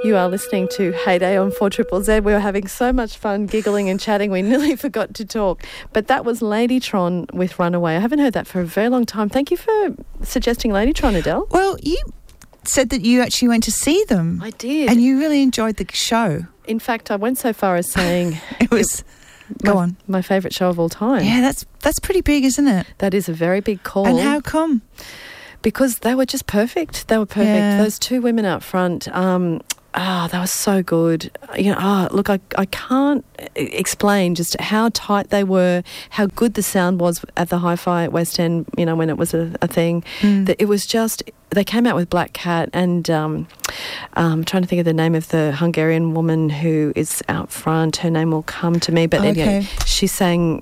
You are listening to Heyday on 4ZZZ. We were having so much fun giggling and chatting, we nearly forgot to talk. But that was Ladytron with Runaway. I haven't heard that for a very long time. Thank you for suggesting Ladytron, Adele. Well, you said that you actually went to see them. I did. And you really enjoyed the show. In fact, I went so far as saying... It was... Go on. My favourite show of all time. Yeah, that's pretty big, isn't it? That is a very big call. And how come? Because they were just perfect. They were perfect. Yeah. Those two women up front, they were so good. Look, I can't explain just how tight they were, how good the sound was at the Hi-Fi at West End, when it was a thing. That it was just... They came out with Black Cat and I'm trying to think of the name of the Hungarian woman who is out front. Her name will come to me. But anyway, she sang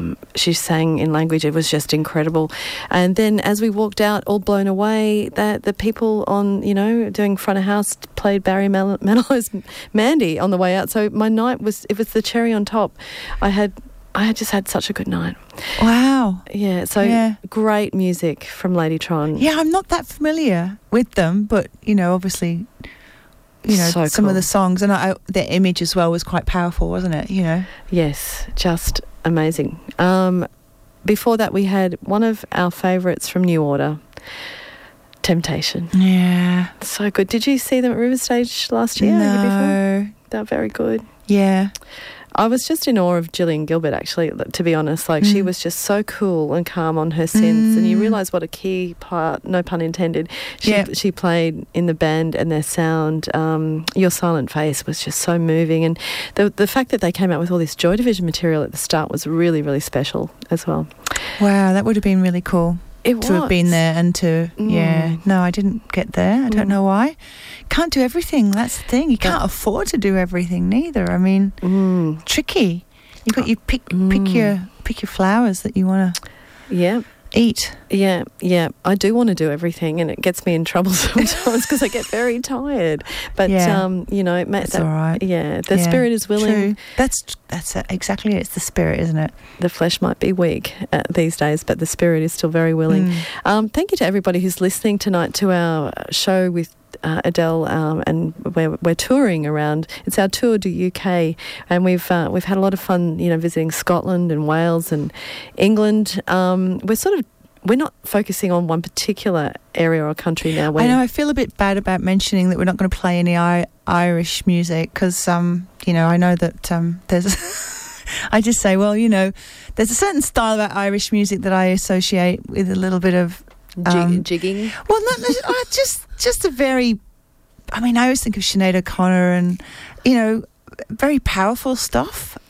in language. It was just incredible. And then as we walked out, all blown away, that the people on, doing front of house played Barry Manilow's Mandy on the way out. So my night was the cherry on top. I had just had such a good night. Wow. Yeah, great music from Ladytron. Yeah, I'm not that familiar with them, but, obviously, so some cool. of the songs, and their image as well was quite powerful, wasn't it, Yes, just amazing. Before that, we had one of our favourites from New Order, Temptation. Yeah. So good. Did you see them at River Stage last year? No. Year before? They're very good. Yeah. I was just in awe of Gillian Gilbert, actually, to be honest. Like, she was just so cool and calm on her synths, and you realise what a key part, no pun intended, she played in the band and their sound. Your Silent Face was just so moving, and the fact that they came out with all this Joy Division material at the start was really, really special as well. Wow, that would have been really cool. To have been there and to, no, I didn't get there. I don't know why. Can't do everything. That's the thing. You can't afford to do everything neither. I mean, tricky. You've got pick your flowers that you want to eat. Yeah. I do want to do everything, and it gets me in trouble sometimes because I get very tired. But that's all right. Yeah, the spirit is willing. True. That's exactly it. It's the spirit, isn't it? The flesh might be weak these days, but the spirit is still very willing. Thank you to everybody who's listening tonight to our show with Adele, and we're touring around. It's our tour to UK, and we've had a lot of fun, visiting Scotland and Wales and England. We're not focusing on one particular area or country now. I know. I feel a bit bad about mentioning that we're not going to play any Irish music because, I know that there's... I just say, well, there's a certain style about Irish music that I associate with a little bit of... jigging? Well, not just a very... I mean, I always think of Sinead O'Connor and, very powerful stuff.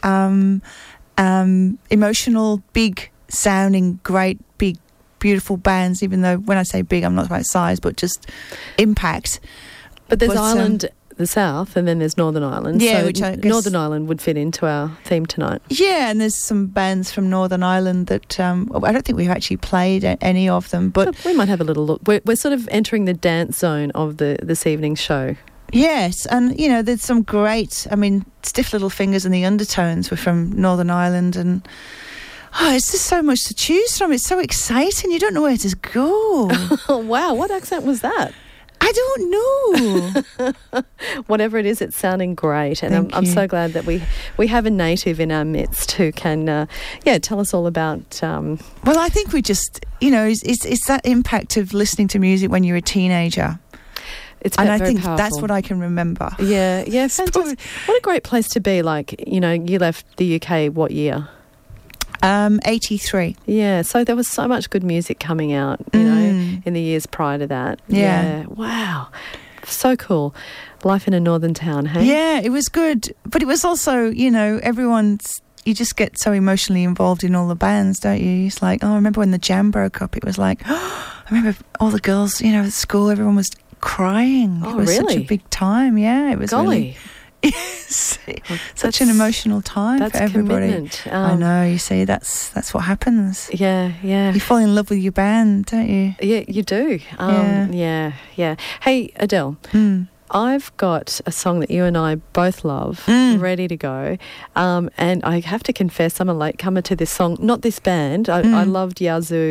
Emotional, big sounding, great, big, beautiful bands, even though when I say big, I'm not about size, but just impact. But there's Ireland, the South, and then there's Northern Ireland. Yeah, so which I guess... Northern Ireland would fit into our theme tonight. Yeah, and there's some bands from Northern Ireland that I don't think we've actually played any of them, but we might have a little look. We're sort of entering the dance zone of this evening's show. Yes, and there's some great. I mean, Stiff Little Fingers and the Undertones were from Northern Ireland, and it's just so much to choose from. It's so exciting. You don't know where to go. Oh, wow. What accent was that? I don't know. Whatever it is, it's sounding great. And I'm so glad that we have a native in our midst who can, tell us all about... Well, I think we just, it's that impact of listening to music when you're a teenager. And I think powerful. That's what I can remember. Yeah, fantastic. What a great place to be. Like, you left the UK what year? 83. Yeah, so there was so much good music coming out, in the years prior to that. Yeah. Wow. So cool. Life in a northern town, hey? Yeah, it was good. But it was also, you just get so emotionally involved in all the bands, don't you? It's like, I remember when the Jam broke up, it was like, I remember all the girls, at school, everyone was crying. Oh, it was really? such a big time. Yeah, it was Golly. Yes, such an emotional time for everybody. Commitment. I know. You see, that's what happens. Yeah. You fall in love with your band, don't you? Yeah, you do. Yeah. Hey, Adele. I've got a song that you and I both love, ready to go. And I have to confess, I'm a latecomer to this song. Not this band. I loved Yazoo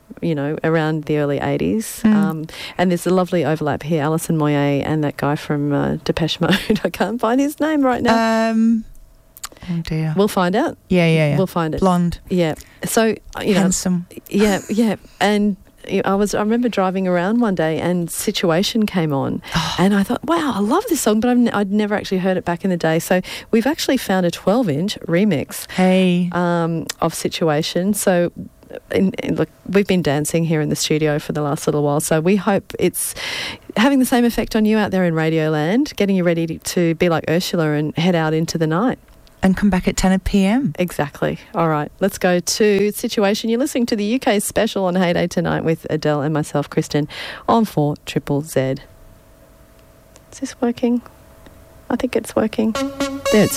around the early 80s. And there's a lovely overlap here, Alison Moyet and that guy from Depeche Mode. I can't find his name right now. Oh dear. We'll find out. Yeah. We'll find it. Blonde. Yeah. So, handsome. Yeah. And I remember driving around one day and Situation came on and I thought, wow, I love this song, but I'd never actually heard it back in the day. So we've actually found a 12-inch remix of Situation. So look, we've been dancing here in the studio for the last little while, so we hope it's having the same effect on you out there in Radioland, getting you ready to be like Ursula and head out into the night. And come back at 10 p.m. Exactly. All right, let's go to Situation. You're listening to the UK special on Heyday tonight with Adele and myself, Kristen, on 4ZZZ. Is this working? I think it's working. There, it's